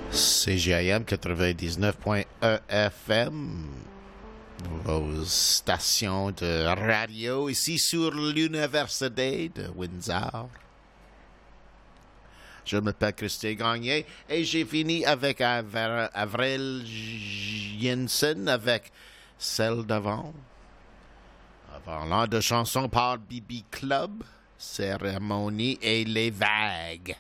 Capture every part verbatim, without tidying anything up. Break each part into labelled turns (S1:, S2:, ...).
S1: C G I M quatre-vingt-dix-neuf point un F M, vos stations de radio ici sur l'Université de Windsor. Je m'appelle Christine Gagné et j'ai fini avec Aver- Avril Jensen avec celle d'avant. Avant l'an de chansons par B B Club, Cérémonie et les vagues.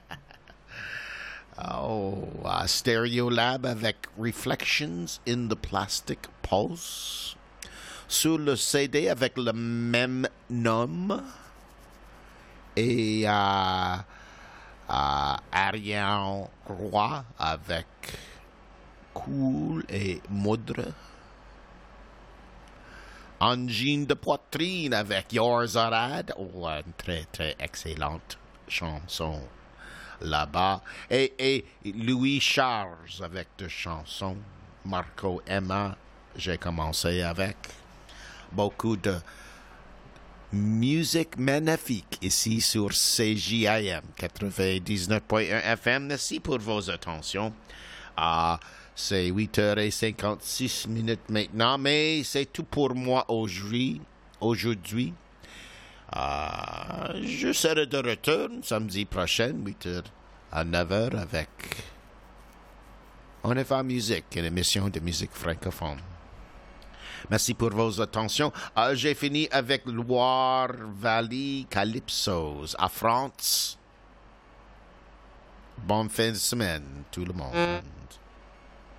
S1: Oh, uh, Stereolab avec Reflections in the Plastic Pulse. Sur le C D avec le même nom. Et uh, uh, Ariane Roy avec Cool et Moudre. Angine de poitrine avec Yours Arad. Oh, une très, très excellente chanson là-bas. Et, et Louis Charles avec deux chansons. Marco Emma, j'ai commencé avec. Beaucoup de musique magnifique ici sur C J I M quatre-vingt-dix-neuf point un F M. Merci pour vos attentions. Uh, c'est huit heures cinquante-six minutes maintenant, mais c'est tout pour moi aujourd'hui. Aujourd'hui. Uh, je serai de retour samedi prochain, huit heures à neuf heures, avec On est en musique, une émission de musique francophone. Merci pour vos attentions. Uh, j'ai fini avec Loire Valley Calypsos à France. Bonne fin de semaine, tout le monde.